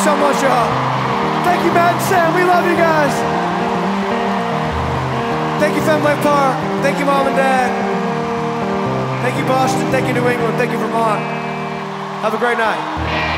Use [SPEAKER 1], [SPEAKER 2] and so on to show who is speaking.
[SPEAKER 1] so much, y'all. Thank you, Matt and Sam. We love you guys. Thank you, Fenway Park. Thank you, Mom and Dad. Thank you, Boston. Thank you, New England. Thank you, Vermont. Have a great night.